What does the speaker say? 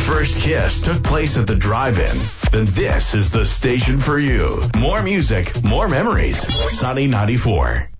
first kiss took place at the drive-in, then this is the station for you. More music, more memories. Sunny 94.